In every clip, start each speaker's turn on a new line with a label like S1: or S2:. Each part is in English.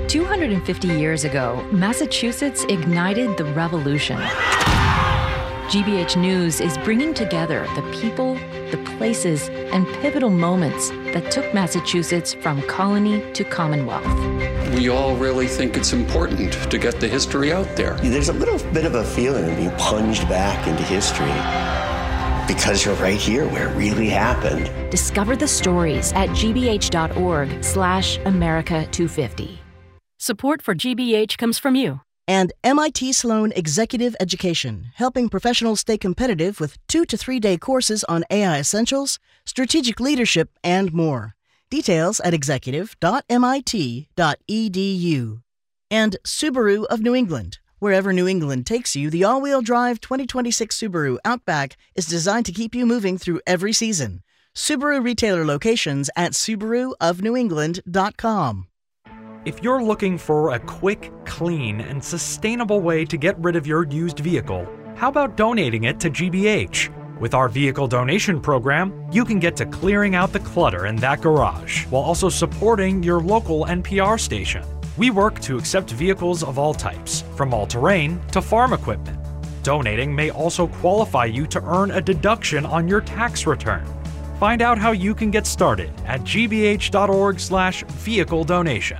S1: 250 years ago, Massachusetts ignited the revolution. GBH News is bringing together the people, the places, and pivotal moments that took Massachusetts from colony to Commonwealth.
S2: We all really think it's important to get the history out there.
S3: There's a little bit of a feeling of being plunged back into history because you're right here where it really happened.
S1: Discover the stories at gbh.org/America250.
S4: Support for GBH comes from you.
S5: And MIT Sloan Executive Education, helping professionals stay competitive with 2 to 3 day courses on AI essentials, strategic leadership, and more. Details at executive.mit.edu. And Subaru of New England. Wherever New England takes you, the all-wheel drive 2026 Subaru Outback is designed to keep you moving through every season. Subaru retailer locations at SubaruofNewEngland.com.
S6: If you're looking for a quick, clean, and sustainable way to get rid of your used vehicle, how about donating it to GBH? With our vehicle donation program, you can get to clearing out the clutter in that garage while also supporting your local NPR station. We work to accept vehicles of all types, from all-terrain to farm equipment. Donating may also qualify you to earn a deduction on your tax return. Find out how you can get started at gbh.org/vehicle donation.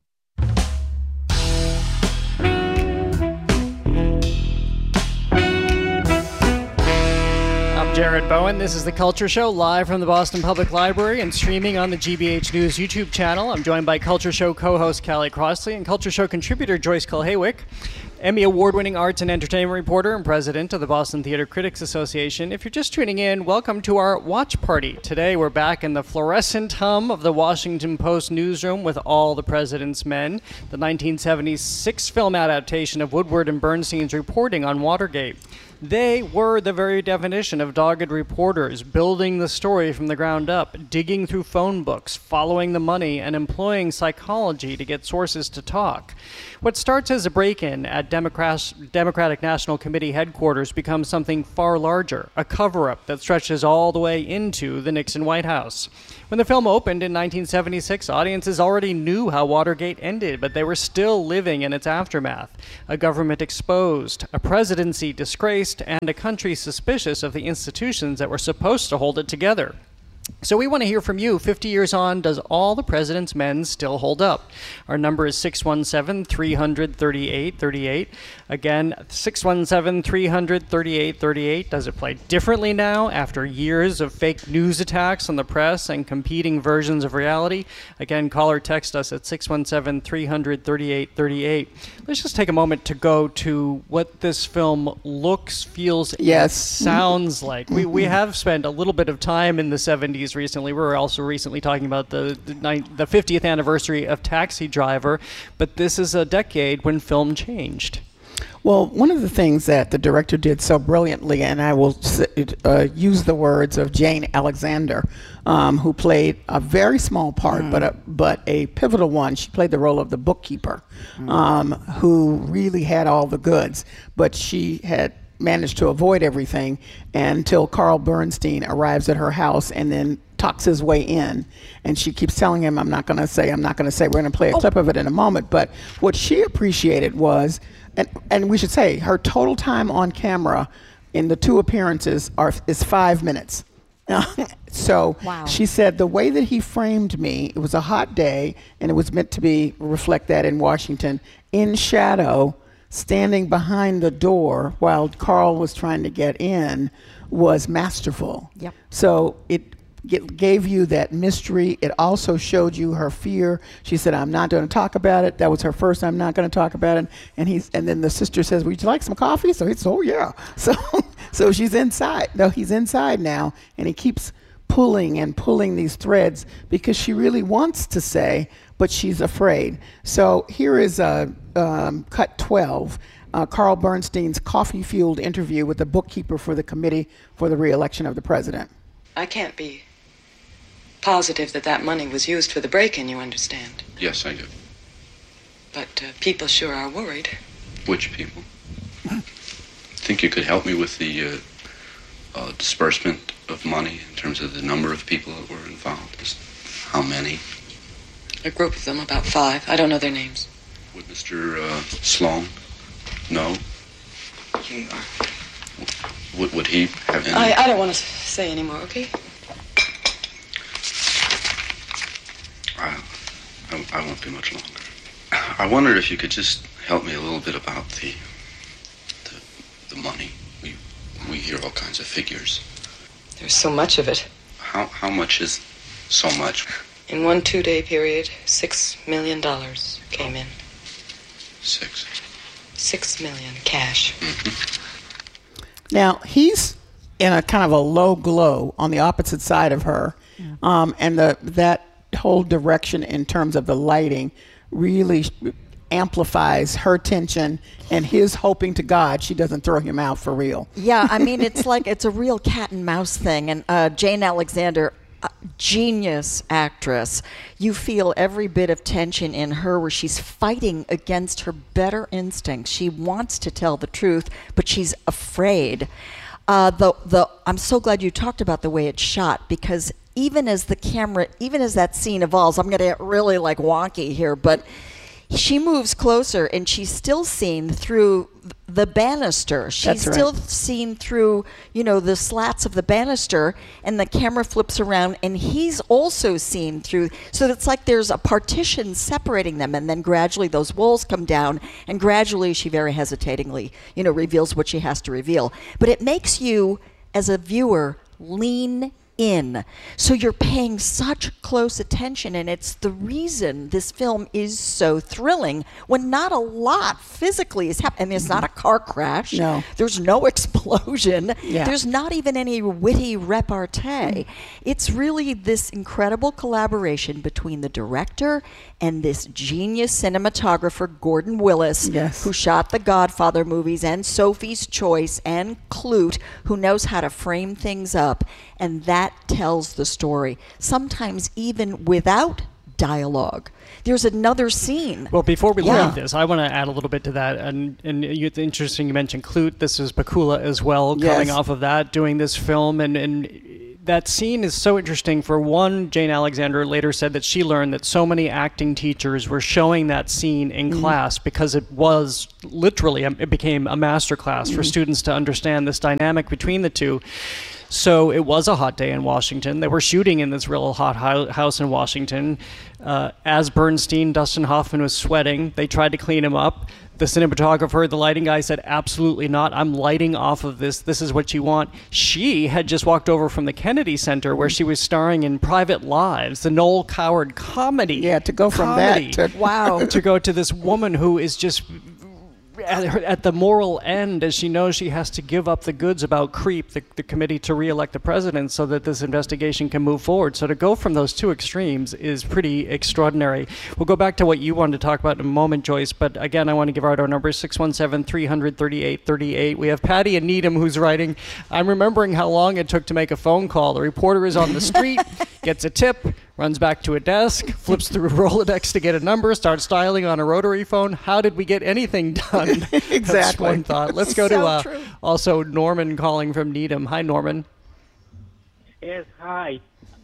S7: Jared Bowen. This is The Culture Show, live from the Boston Public Library and streaming on the GBH News YouTube channel. I'm joined by Culture Show co-host Callie Crossley and Culture Show contributor Joyce Kulhaywick, Emmy Award-winning arts and entertainment reporter and president of the Boston Theater Critics Association. If you're just tuning in, welcome to our watch party. Today we're back in the fluorescent hum of the Washington Post newsroom with All the President's Men, the 1976 film adaptation of Woodward and Bernstein's reporting on Watergate. They were the very definition of dogged reporters, building the story from the ground up, digging through phone books, following the money, and employing psychology to get sources to talk. What starts as a break-in at Democratic National Committee headquarters becomes something far larger, a cover-up that stretches all the way into the Nixon White House. When the film opened in 1976, audiences already knew how Watergate ended, but they were still living in its aftermath. A government exposed, a presidency disgraced, and a country suspicious of the institutions that were supposed to hold it together. So we want to hear from you. 50 years on, does All the President's Men still hold up? Our number is 617-300-3838. Again, 617-300-3838. Does it play differently now after years of fake news attacks on the press and competing versions of reality? Again, call or text us at 617-300-3838. Let's just take a moment to go to what this film looks, feels, and sounds like. We have spent a little bit of time in the 70s recently. We were also recently talking about the 50th anniversary of Taxi Driver, but this is a decade when film changed.
S8: Well, one of the things that the director did so brilliantly, and I will use the words of Jane Alexander, who played a very small part, but a pivotal one. She played the role of the bookkeeper, who really had all the goods, but she had managed to avoid everything until Carl Bernstein arrives at her house and then talks his way in. And she keeps telling him, I'm not going to say. We're going to play a clip of it in a moment. But what she appreciated was, and we should say, her total time on camera in the two appearances is 5 minutes. So wow. She said the way that he framed me, it was a hot day, and it was meant to reflect that in Washington, in shadow, standing behind the door while Carl was trying to get in, was masterful. Yep. So it gave you that mystery. It also showed you her fear. She said, I'm not going to talk about it. That was her first, I'm not going to talk about it. And then the sister says, would you like some coffee? So he says, oh yeah. So she's inside. No, he's inside now, and he keeps pulling these threads because she really wants to say, but she's afraid. So here is cut 12, Carl Bernstein's coffee-fueled interview with the bookkeeper for the Committee for the Re-election of the President.
S9: I can't be positive that money was used for the break-in, you understand?
S2: Yes, I do.
S9: But people sure are worried.
S2: Which people? Think you could help me with the disbursement of money in terms of the number of people that were involved? Just how many?
S9: A group of them, about 5. I don't know their names.
S2: Would Mr. Sloan know? Would he have any...
S9: I don't want to say any more, okay?
S2: I won't be much longer. I wondered if you could just help me a little bit about the money. We hear all kinds of figures.
S9: There's so much of it.
S2: How much is so much?
S9: In one 2-day period, $6 million came in. 6 million cash.
S2: Mm-hmm.
S8: Now, he's in a kind of a low glow on the opposite side of her. And that whole direction in terms of the lighting really amplifies her tension and his hoping to God she doesn't throw him out for real.
S10: Yeah, I mean, it's like it's a real cat and mouse thing. And Jane Alexander, genius actress, you feel every bit of tension in her where she's fighting against her better instincts. She wants to tell the truth, but she's afraid. I'm so glad you talked about the way it's shot, because even as that scene evolves, I'm going to get really like wonky here, but she moves closer and she's still seen through the banister. She's still seen through, the slats of the banister, and the camera flips around and he's also seen through. So it's like there's a partition separating them, and then gradually those walls come down, and gradually she very hesitatingly, reveals what she has to reveal. But it makes you, as a viewer, lean in. So you're paying such close attention, and it's the reason this film is so thrilling when not a lot physically is happening. I mean, it's not a car crash.
S8: No.
S10: There's no explosion.
S8: Yeah.
S10: There's not even any witty repartee. It's really this incredible collaboration between the director and this genius cinematographer, Gordon Willis, who shot the Godfather movies and Sophie's Choice and Klute, who knows how to frame things up. And that tells the story, sometimes even without dialogue. There's another scene.
S7: Well, before we leave this, I want to add a little bit to that. And it's interesting you mentioned Klute. This is Bakula as well, coming off of that, doing this film. And that scene is so interesting. For one, Jane Alexander later said that she learned that so many acting teachers were showing that scene in class because it was literally, it became a master class for students to understand this dynamic between the two. So it was a hot day in Washington. They were shooting in this real hot house in Washington. As Bernstein, Dustin Hoffman was sweating. They tried to clean him up. The cinematographer, the lighting guy said, absolutely not. I'm lighting off of this. This is what you want. She had just walked over from the Kennedy Center where she was starring in Private Lives, the Noel Coward comedy.
S8: Yeah, to go from that to...
S10: Wow.
S7: To go to this woman who is just... at the moral end, as she knows she has to give up the goods about CREEP, the committee to re-elect the president, so that this investigation can move forward. So to go from those two extremes is pretty extraordinary. We'll go back to what you wanted to talk about in a moment, Joyce, but again, I want to give out our number, 617-300-3838. We have Patty in Needham who's writing, I'm remembering how long it took to make a phone call. The reporter is on the street, gets a tip, runs back to a desk, flips through Rolodex to get a number, starts dialing on a rotary phone. How did we get anything done?
S8: Exactly.
S7: That's one thought. Let's go to also Norman calling from Needham. Hi, Norman.
S11: Yes, hi.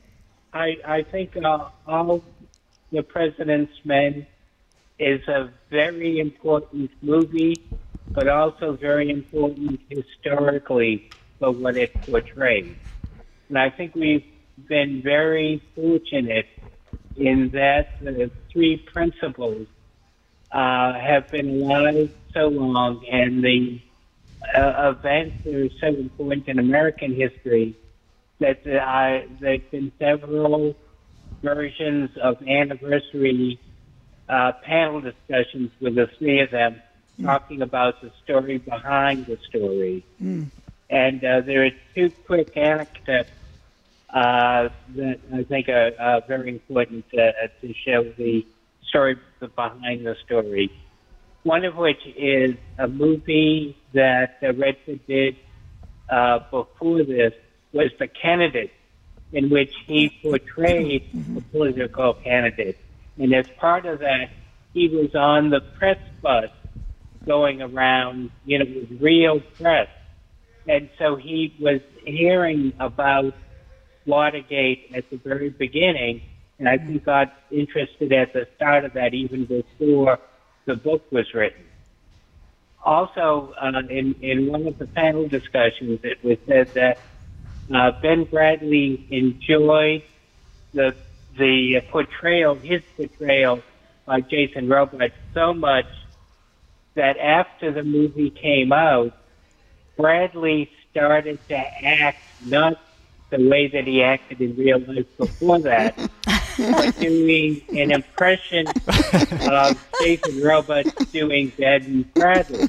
S11: I think All the President's Men is a very important movie, but also very important historically for what it portrays. And I think we've been very fortunate in that the three principles have been alive so long, and the events are so important in American history that there's been several versions of anniversary panel discussions with the three of them talking about the story behind the story. And there are two quick anecdotes that I think are very important to show the story behind the story. One of which is a movie that Redford did before this, was The Candidate, in which he portrayed a political candidate. And as part of that, he was on the press bus going around, with real press. And so he was hearing about Watergate at the very beginning, and I think got interested at the start of that, even before the book was written. Also, in one of the panel discussions, it was said that Ben Bradlee enjoyed his portrayal by Jason Robards so much that after the movie came out, Bradley started to act not the way that he acted in real life before that, but doing an impression of Jason Robards doing Ben Bradley.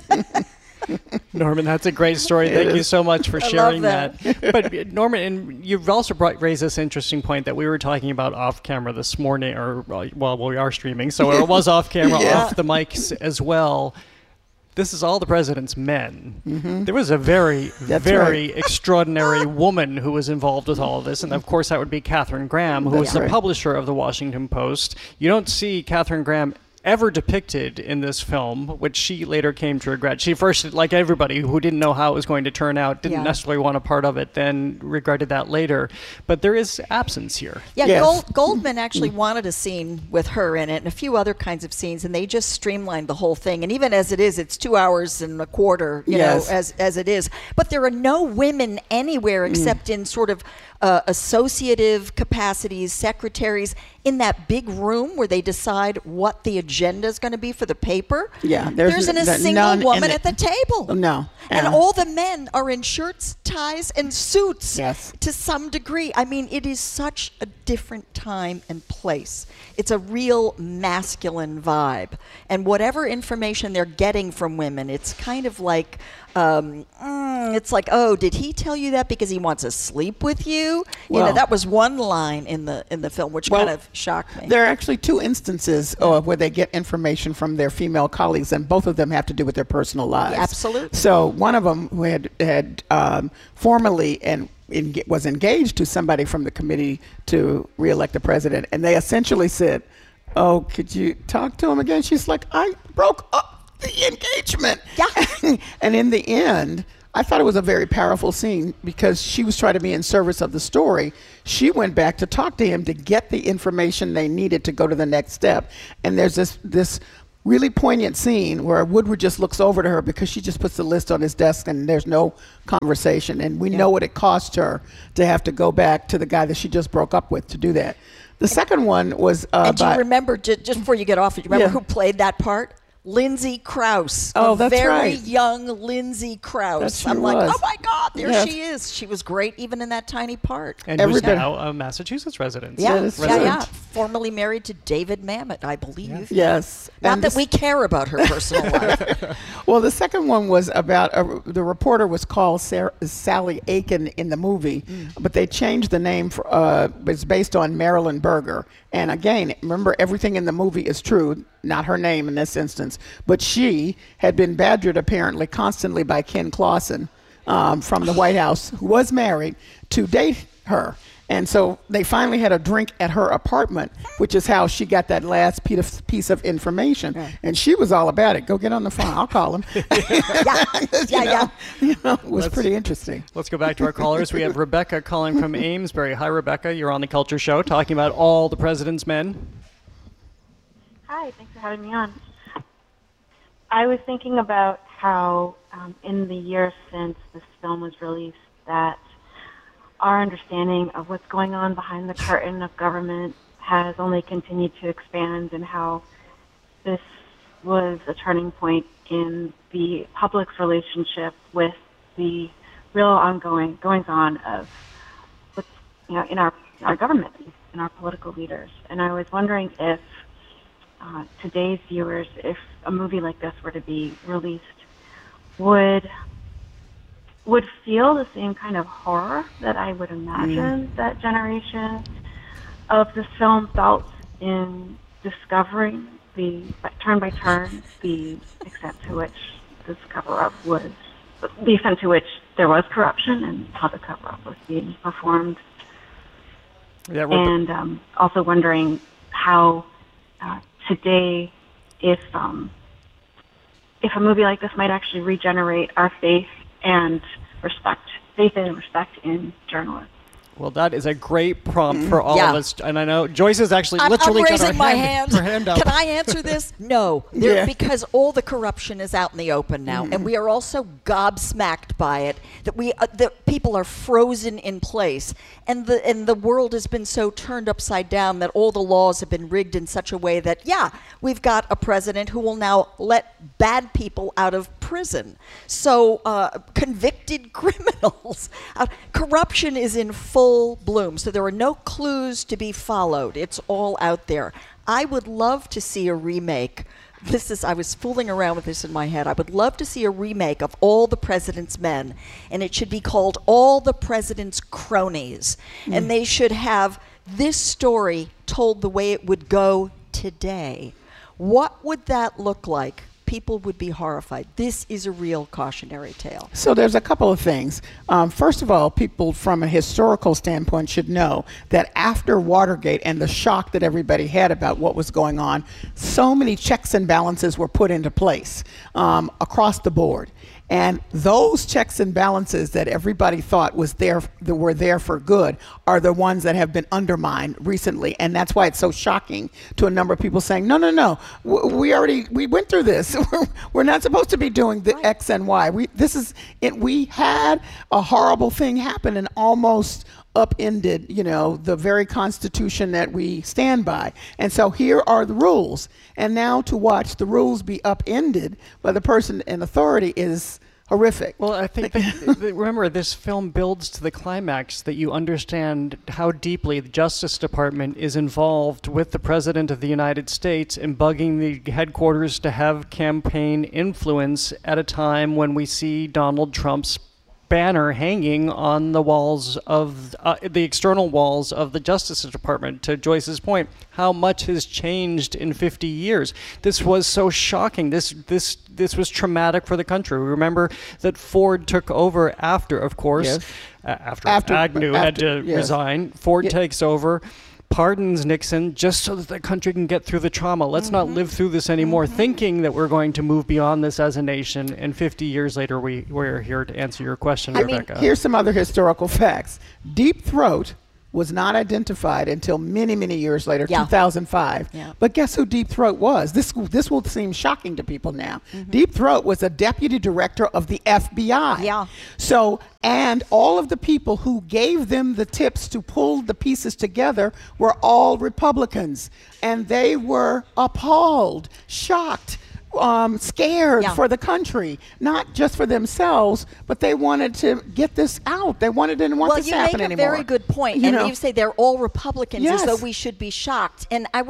S7: Norman, that's a great story. Thank you so much for sharing
S10: love
S7: that. But Norman, and you've also raised this interesting point that we were talking about off camera this morning, or well, we are streaming, so it was off camera, off the mics as well. This is all the president's men. Mm-hmm. There was a very extraordinary woman who was involved with all of this, and of course that would be Katharine Graham, who was the publisher of the Washington Post. You don't see Katharine Graham ever depicted in this film, which she later came to regret. She first, like everybody who didn't know how it was going to turn out, didn't necessarily want a part of it, then regretted that later. But there is absence here.
S10: Yeah, yes. Goldman actually wanted a scene with her in it and a few other kinds of scenes, and they just streamlined the whole thing. And even as it is, it's 2 hours and a quarter, you know, as it is. But there are no women anywhere except in sort of associative capacities, secretaries, in that big room where they decide what the agenda is going to be for the paper.
S8: Yeah,
S10: there isn't a single woman at the table.
S8: No.
S10: And all the men are in shirts, ties, and suits to some degree. I mean, it is such a different time and place. It's a real masculine vibe. And whatever information they're getting from women, it's kind of like, it's like, oh, did he tell you that because he wants to sleep with you?
S8: Well,
S10: you know, that was one line in the film, which kind of shocked me.
S8: There are actually two instances where they get information from their female colleagues, and both of them have to do with their personal lives.
S10: Yeah, absolutely.
S8: So one of them who had formerly was engaged to somebody from the committee to reelect the president, and they essentially said, oh, could you talk to him again? She's like, I broke up the engagement.
S10: Yeah.
S8: And in the end, I thought it was a very powerful scene because she was trying to be in service of the story. She went back to talk to him to get the information they needed to go to the next step. And there's this really poignant scene where Woodward just looks over to her because she just puts the list on his desk and there's no conversation. And we know what it cost her to have to go back to the guy that she just broke up with to do that. The second one was
S10: and do you remember, just before you get off, do you remember who played that part? Lindsay Krause.
S8: Oh, that's
S10: very
S8: right.
S10: young Lindsay Krause. I'm like, oh my God, there she is. She was great even in that tiny part.
S7: And who's now a Massachusetts resident.
S10: Yeah. Formerly married to David Mamet, I believe.
S8: Yes.
S10: Not that we care about her personal life.
S8: Well, the second one was about, the reporter was called Sally Aiken in the movie, but they changed the name. It's based on Marilyn Berger. And again, remember, everything in the movie is true, not her name in this instance. But she had been badgered apparently constantly by Ken Clausen from the White House, who was married, to date her. And so they finally had a drink at her apartment, which is how she got that last piece of information. Yeah. And she was all about it. Go get on the phone. I'll call him. It was pretty interesting.
S7: Let's go back to our callers. We have Rebecca calling from Amesbury. Hi, Rebecca. You're on The Culture Show talking about all the president's men.
S12: Hi. Thanks for having me on. I was thinking about how in the years since this film was released that our understanding of what's going on behind the curtain of government has only continued to expand, and how this was a turning point in the public's relationship with the real ongoing goings-on of what's, in our government, in our political leaders. And I was wondering if today's viewers, if a movie like this were to be released, would feel the same kind of horror that I would imagine that generation of this film felt in discovering the turn by turn the extent to which this cover-up was, the extent to which there was corruption and how the cover-up was being performed.
S7: Yeah,
S12: and also wondering how today, if a movie like this might actually regenerate our faith and respect in journalists.
S7: Well, that is a great prompt for all of us. And I know Joyce is actually literally
S10: I'm raising my
S7: hand up.
S10: Can I answer this? No. Because all the corruption is out in the open now. And we are all so gobsmacked by it that that people are frozen in place. And the world has been so turned upside down that all the laws have been rigged in such a way that, we've got a president who will now let bad people out of prison. So convicted criminals. Corruption is in full bloom. So there are no clues to be followed. It's all out there. I would love to see a remake. I was fooling around with this in my head. I would love to see a remake of All the President's Men, and it should be called All the President's Cronies. And they should have this story told the way it would go today. What would that look like? People would be horrified. This is a real cautionary tale.
S8: So there's a couple of things. First of all, people from a historical standpoint should know that after Watergate and the shock that everybody had about what was going on, so many checks and balances were put into place across the board. And those checks and balances that everybody thought were there for good are the ones that have been undermined recently. And that's why it's so shocking to a number of people saying, no, we went through this. We're not supposed to be doing the X and Y. We had a horrible thing happen and almost upended, the very Constitution that we stand by. And so here are the rules. And now to watch the rules be upended by the person in authority is horrific.
S7: Well, I think remember, this film builds to the climax that you understand how deeply the Justice Department is involved with the President of the United States in bugging the headquarters to have campaign influence at a time when we see Donald Trump's banner hanging on the walls of the external walls of the Justice Department. To Joyce's point, how much has changed in 50 years? This was so shocking. This was traumatic for the country. Remember that Ford took over after, of course, after Agnew had to resign. Ford takes over, pardons Nixon just so that the country can get through the trauma. Let's not live through this anymore thinking that we're going to move beyond this as a nation. And 50 years later, we're here to answer your question, Rebecca.
S8: Here's some other historical facts. Deep Throat was not identified until many, many years later, 2005. Yeah. But guess who Deep Throat was? This will seem shocking to people now. Deep Throat was a deputy director of the FBI. Yeah. So, and all of the people who gave them the tips to pull the pieces together were all Republicans. And they were appalled, shocked, scared for the country, not just for themselves, but they wanted to get this out. They didn't want this to happen anymore.
S10: Well, you make a very good point. You say they're all Republicans, as though we should be shocked. And I'm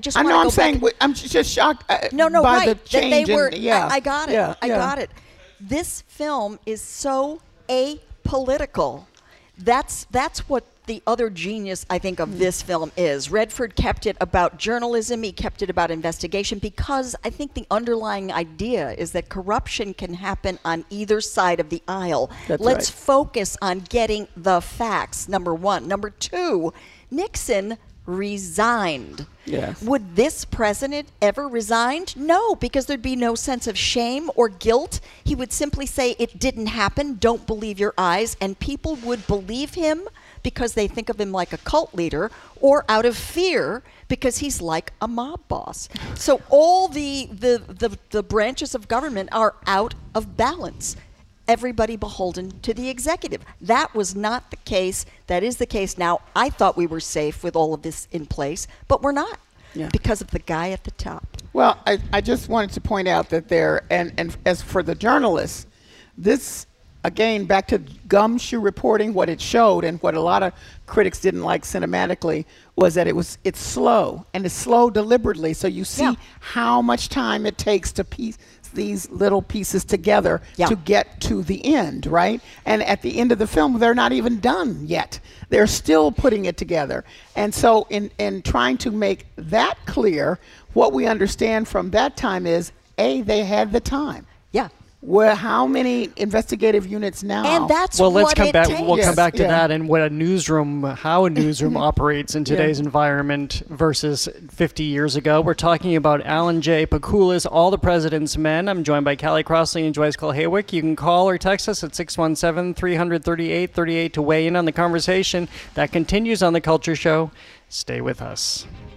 S10: just shocked by the change. I got it. I got it. This film is so apolitical. That's what the other genius, I think, of this film is. Redford kept it about journalism. He kept it about investigation because I think the underlying idea is that corruption can happen on either side of the aisle. Let's focus on getting the facts, number one. Number two, Nixon resigned. Yes. Would this president ever resign? No, because there'd be no sense of shame or guilt. He would simply say, it didn't happen, don't believe your eyes, and people would believe him because they think of him like a cult leader, or out of fear because he's like a mob boss. So all the branches of government are out of balance. Everybody beholden to the executive. That was not the case. That is the case now. I thought we were safe with all of this in place, but we're not because of the guy at the top.
S8: Well, I just wanted to point out that and as for the journalists, this, again, back to gumshoe reporting, what it showed and what a lot of critics didn't like cinematically was that it's slow, and it's slow deliberately. So you see how much time it takes to piece these little pieces together to get to the end, right? And at the end of the film, they're not even done yet. They're still putting it together. And so in trying to make that clear, what we understand from that time is, A, they had the time.
S10: Yeah.
S8: Well, how many investigative units now?
S10: And that's
S7: well, let's
S10: what
S7: come
S10: it
S7: back.
S10: takes.
S7: We'll come back to
S8: Yeah.
S7: that and how a newsroom operates in today's environment versus 50 years ago. We're talking about Alan J. Pakula's All the President's Men. I'm joined by Callie Crossley and Joyce Kulhaywick. You can call or text us at 617-338-38 to weigh in on the conversation that continues on The Culture Show. Stay with us.